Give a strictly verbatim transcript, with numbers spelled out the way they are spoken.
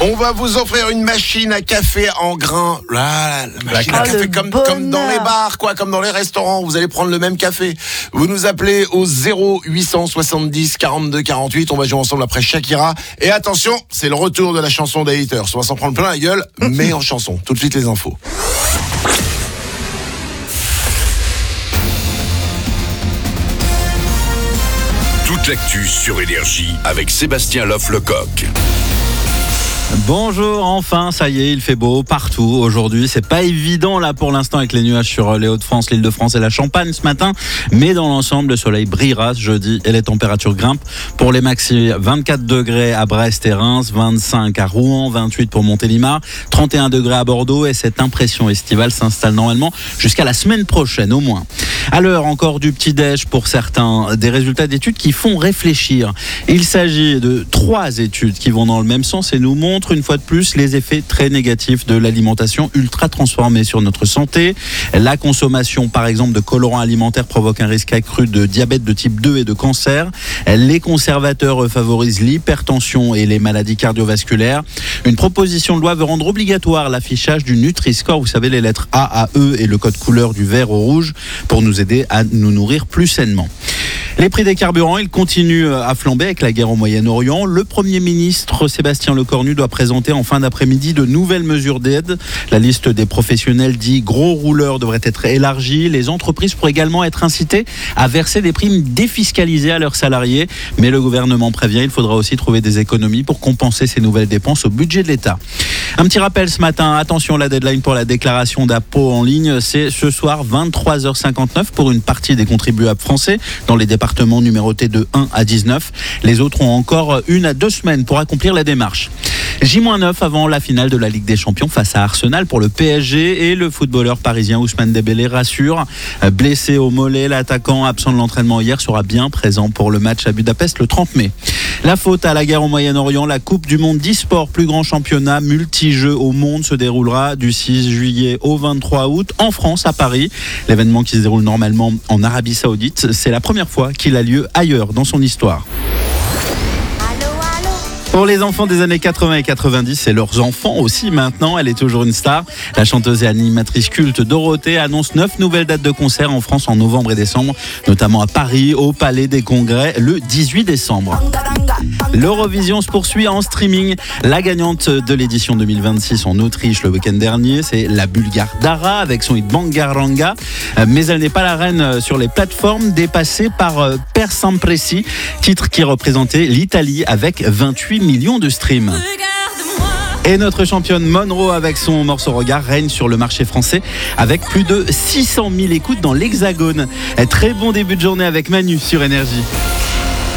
On va vous offrir une machine à café en grains. Là, la machine Ah, à café le comme, bonheur. comme dans les bars, quoi, comme dans les restaurants. Vous allez prendre le même café. Vous nous appelez au zéro huit cent soixante-dix quarante-deux quarante-huit. On va jouer ensemble après Shakira. Et attention, c'est le retour de la chanson des haters. On va s'en prendre plein la gueule, mais en chanson. Tout de suite les infos. Toute l'actu sur Énergie avec Sébastien Loff-Lecoq. Bonjour, enfin, ça y est, il fait beau partout aujourd'hui. C'est pas évident là pour l'instant avec les nuages sur les Hauts-de-France, l'Île-de-France et la Champagne ce matin. Mais dans l'ensemble, le soleil brillera ce jeudi et les températures grimpent. Pour les maxi, vingt-quatre degrés à Brest et Reims, vingt-cinq à Rouen, vingt-huit pour Montélimar, trente et un degrés à Bordeaux. Et cette impression estivale s'installe normalement jusqu'à la semaine prochaine au moins. À l'heure encore du petit-déj pour certains, des résultats d'études qui font réfléchir. Il s'agit de trois études qui vont dans le même sens et nous montrent une fois de plus les effets très négatifs de l'alimentation ultra transformée sur notre santé. La consommation par exemple de colorants alimentaires provoque un risque accru de diabète de type deux et de cancer. Les conservateurs favorisent l'hypertension et les maladies cardiovasculaires. Une proposition de loi veut rendre obligatoire l'affichage du Nutri-Score, vous savez les lettres A à E et le code couleur du vert au rouge pour nous aider à nous nourrir plus sainement. Les prix des carburants, ils continuent à flamber avec la guerre au Moyen-Orient. Le Premier ministre Sébastien Lecornu doit présenter en fin d'après-midi de nouvelles mesures d'aide. La liste des professionnels dits gros rouleurs devrait être élargie. Les entreprises pourraient également être incitées à verser des primes défiscalisées à leurs salariés. Mais le gouvernement prévient, il faudra aussi trouver des économies pour compenser ces nouvelles dépenses au budget de l'État. Un petit rappel ce matin, attention, la deadline pour la déclaration d'impôt en ligne, c'est ce soir vingt-trois heures cinquante-neuf pour une partie des contribuables français dans les départements numérotés de un à dix-neuf. Les autres ont encore une à deux semaines pour accomplir la démarche. J neuf avant la finale de la Ligue des Champions face à Arsenal pour le P S G et le footballeur parisien Ousmane Dembélé rassure. Blessé au mollet, l'attaquant absent de l'entraînement hier sera bien présent pour le match à Budapest le trente mai. La faute à la guerre au Moyen-Orient, la Coupe du Monde d'e-sport, plus grand championnat multi-jeux au monde, se déroulera du six juillet au vingt-trois août en France, à Paris. L'événement qui se déroule normalement en Arabie Saoudite, c'est la première fois qu'il a lieu ailleurs dans son histoire. Pour les enfants des années quatre-vingts et quatre-vingt-dix et leurs enfants aussi maintenant, elle est toujours une star. La chanteuse et animatrice culte Dorothée annonce neuf nouvelles dates de concert en France en novembre et décembre, notamment à Paris, au Palais des Congrès, le dix-huit décembre. L'Eurovision se poursuit en streaming. La gagnante de l'édition deux mille vingt-six en Autriche le week-end dernier, c'est la Bulgare Dara avec son hit Bangaranga. Mais elle n'est pas la reine sur les plateformes, dépassée par Per Sampresi, titre qui représentait l'Italie avec vingt-huit millions de streams. Et notre championne Monroe avec son morceau Regard règne sur le marché français avec plus de six cent mille écoutes dans l'Hexagone. Très bon début de journée avec Manu sur Énergie.